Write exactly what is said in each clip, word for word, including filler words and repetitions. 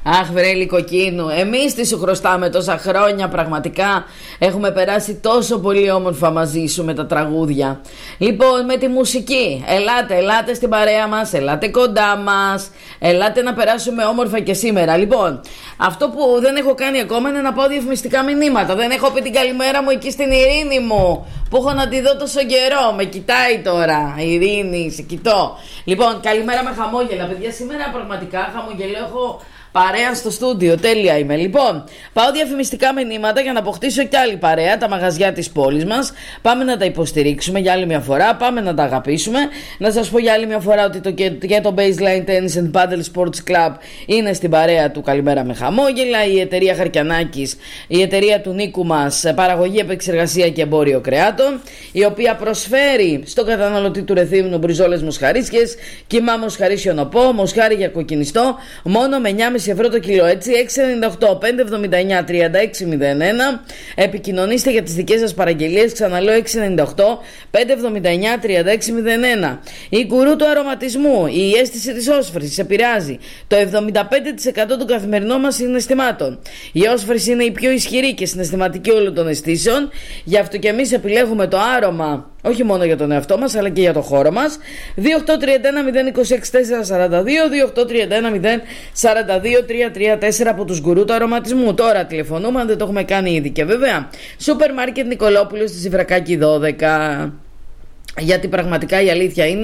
Αχ, βρέλη κοκκίνου. Εμείς τι σου χρωστάμε τόσα χρόνια, πραγματικά. Έχουμε περάσει τόσο πολύ όμορφα μαζί σου με τα τραγούδια. Λοιπόν, με τη μουσική. Ελάτε, ελάτε στην παρέα μας, ελάτε κοντά μας. Ελάτε να περάσουμε όμορφα και σήμερα. Λοιπόν, αυτό που δεν έχω κάνει ακόμα είναι να πάω διαφημιστικά μηνύματα. Δεν έχω πει την καλημέρα μου εκεί στην Ειρήνη μου, που έχω να τη δω τόσο καιρό. Με κοιτάει τώρα. Ειρήνη, σε κοιτώ. Λοιπόν, καλημέρα με χαμόγελα, παιδιά. Σήμερα πραγματικά χαμογελώ. Έχω παρέα στο στούντιο, τέλεια είμαι. Λοιπόν, πάω διαφημιστικά μηνύματα για να αποκτήσω κι άλλη παρέα, τα μαγαζιά της πόλης μας. Πάμε να τα υποστηρίξουμε για άλλη μια φορά, πάμε να τα αγαπήσουμε. Να σας πω για άλλη μια φορά ότι το, και, και το Baseline Tennis and Paddle Sports Club είναι στην παρέα του Καλημέρα με χαμόγελα. Η εταιρεία Χαρκιανάκης, η εταιρεία του Νίκου μας, παραγωγή, επεξεργασία και εμπόριο κρεάτων, η οποία προσφέρει στον καταναλωτή του Ρεθύμνου μπριζόλες μοσχαρίσιες, κιμά μοσχαρίσιο νοπό, μοσχάρι για κοκκινιστό, μόνο με εννιά κόμμα πέντε ευρώ το κιλό, έτσι. Έξι εννιά οκτώ πέντε εβδομήντα εννιά τριάντα έξι μηδέν ένα. Επικοινωνήστε για τις δικές σας παραγγελίες. Ξαναλέω, έξι εννιά οκτώ πέντε εβδομήντα εννιά τριάντα έξι μηδέν ένα. Η γκουρού του αρωματισμού, η αίσθηση της όσφρησης επηρεάζει το εβδομήντα πέντε τοις εκατό των καθημερινών μας συναισθημάτων. Η όσφρηση είναι η πιο ισχυρή και συναισθηματική όλων των αισθήσεων. Γι' αυτό και εμείς επιλέγουμε το άρωμα, όχι μόνο για τον εαυτό μας, αλλά και για το χώρο μας. δύο οκτώ τρία ένα μηδέν δύο έξι τέσσερα τέσσερα δύο, δύο οκτώ τρία ένα μηδέν τέσσερα δύο τρία τρία τέσσερα από τους γκουρού του αρωματισμού. Τώρα τηλεφωνούμε αν δεν το έχουμε κάνει ήδη. Και βέβαια, Σούπερ Μάρκετ Νικολόπουλος στη Σιβρακάκη δώδεκα. Γιατί πραγματικά η αλήθεια είναι,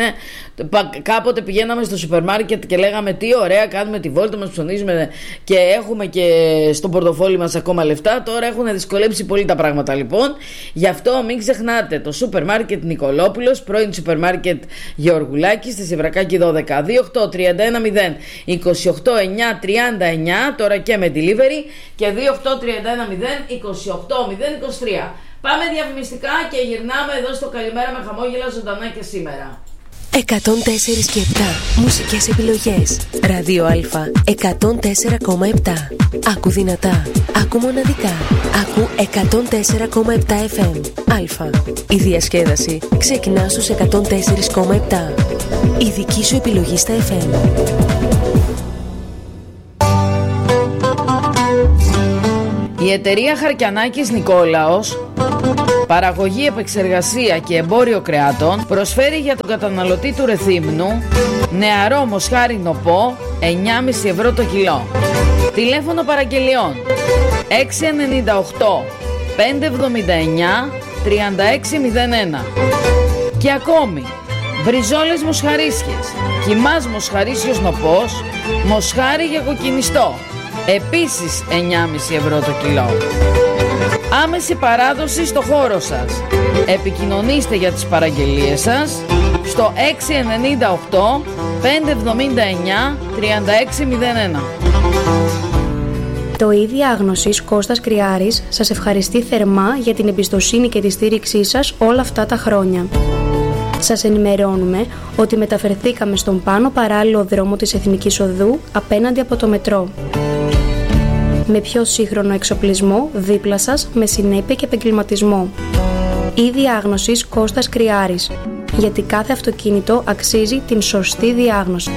κάποτε πηγαίναμε στο σούπερ μάρκετ και λέγαμε τι ωραία, κάνουμε τη βόλτα μας, ψωνίζουμε και έχουμε και στο πορτοφόλι μας ακόμα λεφτά. Τώρα έχουν δυσκολέψει πολύ τα πράγματα, λοιπόν. Γι' αυτό μην ξεχνάτε το σούπερ μάρκετ Νικολόπουλος, πρώην σούπερ μάρκετ Γεωργουλάκη στη Σιβρακάκη δώδεκα. Δύο οκτώ τρία ένα μηδέν είκοσι οκτώ εννιά τριάντα εννιά, τώρα και με delivery, και δύο οκτώ τρία ένα μηδέν είκοσι οκτώ μηδέν είκοσι τρία. Πάμε διαφημιστικά και γυρνάμε εδώ στο Καλημέρα με χαμόγελα ζωντανά και σήμερα. εκατόν τέσσερα και επτά μουσικές επιλογές. Ράδιο Α εκατόν τέσσερα κόμμα επτά. Άκου δυνατά, άκου μοναδικά. Άκου εκατόν τέσσερα κόμμα επτά εφ εμ. Α. Η διασκέδαση ξεκινά στους εκατόν τέσσερα κόμμα επτά. Η δική σου επιλογή στα εφ εμ. Η εταιρεία Χαρκιανάκης Νικόλαος, παραγωγή, επεξεργασία και εμπόριο κρεάτων, προσφέρει για τον καταναλωτή του Ρεθύμνου νεαρό μοσχάρι νοπό εννιά κόμμα πέντε ευρώ το κιλό. Τηλέφωνο παραγγελιών έξι εννιά οκτώ πέντε εβδομήντα εννιά τριάντα έξι μηδέν ένα. Και ακόμη μπριζόλες μοσχαρίσιες, κιμάς μοσχαρίσιος νοπός, μοσχάρι για κοκκινιστό, επίσης εννιά κόμμα πέντε ευρώ το κιλό. Άμεση παράδοση στο χώρο σας. Επικοινωνήστε για τις παραγγελίες σας στο έξι εννιά οκτώ πέντε εβδομήντα εννιά τριάντα έξι μηδέν ένα. Το ΙΔΙ Άγνωσης Κώστας Κριάρης σας ευχαριστεί θερμά για την εμπιστοσύνη και τη στήριξή σας όλα αυτά τα χρόνια. Σας ενημερώνουμε ότι μεταφερθήκαμε στον πάνω παράλληλο δρόμο της Εθνικής Οδού απέναντι από το μετρό. Με πιο σύγχρονο εξοπλισμό δίπλα σας, με συνέπεια και επαγγελματισμό. ΙΔΙ Άγνωσης Κώστας Κριάρης. Γιατί κάθε αυτοκίνητο αξίζει την σωστή διάγνωση.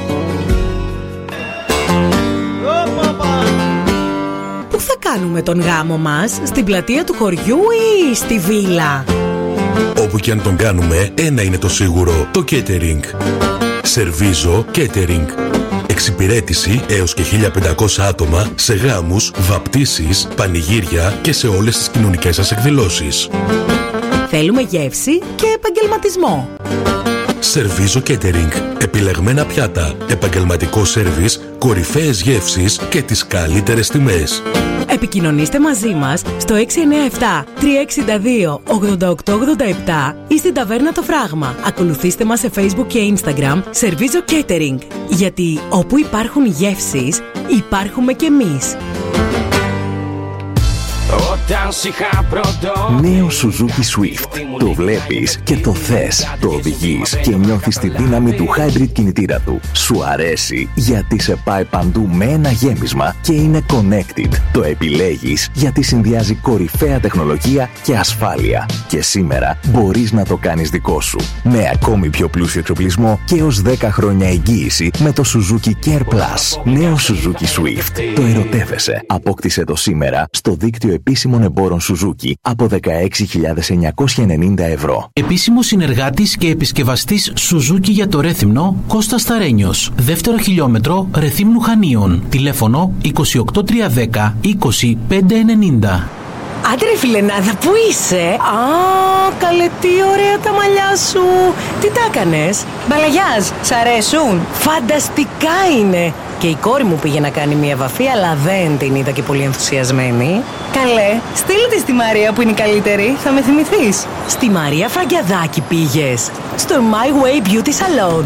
Πού θα κάνουμε τον γάμο μας, στην πλατεία του χωριού ή στη βίλα? Όπου και αν τον κάνουμε, ένα είναι το σίγουρο, το catering. Σερβίζο Catering. Εξυπηρέτηση έως και χίλια πεντακόσια άτομα σε γάμους, βαπτίσεις, πανηγύρια και σε όλες τις κοινωνικές σας εκδηλώσεις. Θέλουμε γεύση και επαγγελματισμό. Σερβίζο Catering. Επιλεγμένα πιάτα, επαγγελματικό σέρβις, κορυφαίες γεύσεις και τις καλύτερες τιμές. Επικοινωνήστε μαζί μας στο έξι εννιά επτά τρία έξι δύο ογδόντα οκτώ ογδόντα επτά ή στην Ταβέρνα Το Φράγμα. Ακολουθήστε μας σε Facebook και Instagram Σερβίζο Catering. Γιατί όπου υπάρχουν γεύσεις, υπάρχουμε κι εμείς. Νέο Suzuki Swift. Το βλέπεις και το θες. Το οδηγείς και νιώθεις τη δύναμη του hybrid κινητήρα του. Σου αρέσει γιατί σε πάει παντού με ένα γέμισμα και είναι connected. Το επιλέγεις γιατί συνδυάζει κορυφαία τεχνολογία και ασφάλεια. Και σήμερα μπορείς να το κάνεις δικό σου. Με ακόμη πιο πλούσιο εξοπλισμό και έως δέκα χρόνια εγγύηση με το Suzuki Care Plus. Νέο Suzuki Swift. Το ερωτεύεσαι. Απόκτησε το σήμερα στο δίκτυο επίσημων εμπόρων Suzuki από δεκαέξι χιλιάδες εννιακόσια ενενήντα ευρώ. Επίσημος συνεργάτης και επισκευαστής Suzuki για το Ρέθυμνο, Κώστας Σταρένιος. Δεύτερο χιλιόμετρο Ρεθύμνου Χανίων. Τηλέφωνο είκοσι οκτώ τριακόσια δέκα είκοσι πέντε ενενήντα. Άντε ρε φιλενάδα, πού είσαι? Α, καλέ, τι ωραία τα μαλλιά σου. Τι τα έκανες? Μπαλαγιάζ, σ' αρέσουν? Φανταστικά είναι. Και η κόρη μου πήγε να κάνει μια βαφή, αλλά δεν την είδα και πολύ ενθουσιασμένη. Καλέ, στείλε τη στη Μαρία που είναι η καλύτερη, θα με θυμηθείς. Στη Μαρία Φραγκιαδάκη πήγες? Στο My Way Beauty Salon.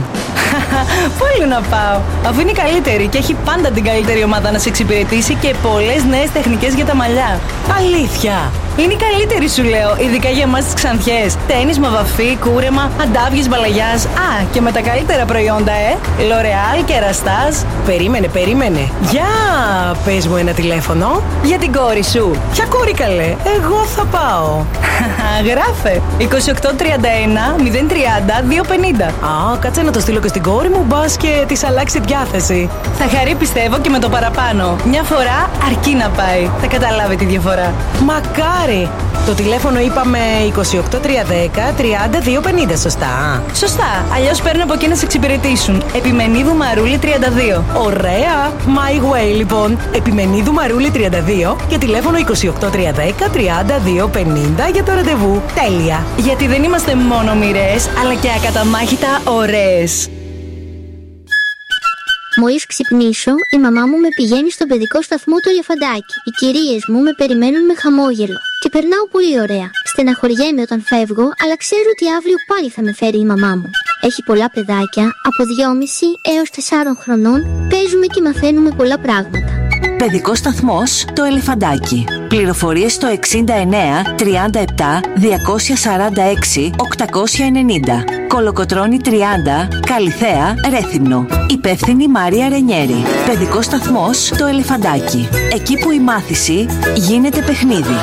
Πού άλλο να πάω, αφού είναι η καλύτερη και έχει πάντα την καλύτερη ομάδα να σε εξυπηρετήσει και πολλές νέες τεχνικές για τα μαλλιά. Αλήθεια? Είναι η καλύτερη, σου λέω, ειδικά για εμάς τις Ξανθιές. Τένισμα, βαφή, κούρεμα, αντάβιες, μπαλαγιάς. Α, και με τα καλύτερα προϊόντα, ε! L'Oreal και Ραστάζ. Περίμενε, περίμενε. Για πες μου ένα τηλέφωνο. Για την κόρη σου. Ποια κόρη καλέ? Εγώ θα πάω. Γράφε είκοσι οκτώ τριάντα ένα μηδέν τριάντα δύο πενήντα. Α, κάτσε να το στείλω και στην κόρη μου, μπας και της αλλάξει διάθεση. Θα χαρεί, πιστεύω, και με το παραπάνω. Μια φορά αρκεί να πάει. Θα καταλάβει τη διαφορά. Μακάρι. Το τηλέφωνο είπαμε είκοσι οκτώ τριακόσια δέκα τριάντα δύο πενήντα, σωστά? Σωστά, αλλιώς παίρνω από εκεί να σε εξυπηρετήσουν. Επιμενίδου Μαρούλη τριάντα δύο. Ωραία, My Way λοιπόν. Επιμενίδου Μαρούλη τριάντα δύο και τηλέφωνο είκοσι οκτώ τριακόσια δέκα τριάντα δύο πενήντα για το ραντεβού. Τέλεια. Γιατί δεν είμαστε μόνο μοιρές, αλλά και ακαταμάχητα ωραίες. Μόλις ξυπνήσω, η μαμά μου με πηγαίνει στον παιδικό σταθμό του Ελεφαντάκι. Οι κυρίες μου με περιμένουν με χαμόγελο. Και περνάω πολύ ωραία. Στεναχωριέμαι όταν φεύγω, αλλά ξέρω ότι αύριο πάλι θα με φέρει η μαμά μου. Έχει πολλά παιδάκια, από δυόμισι έως τεσσάρων χρονών, παίζουμε και μαθαίνουμε πολλά πράγματα. Παιδικός σταθμός το Ελεφαντάκι. Πληροφορίες στο εξήντα εννέα τριάντα επτά διακόσια σαράντα έξι οκτακόσια ενενήντα. Κολοκοτρώνη τριάντα, Καλιθέα, Ρέθυμνο. Υπεύθυνη Μάρια Ρενιέρη. Παιδικός σταθμός το Ελεφαντάκι. Εκεί που η μάθηση γίνεται παιχνίδι.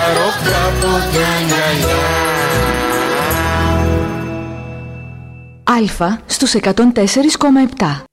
Αλφα στους εκατόν τέσσερα κόμμα επτά.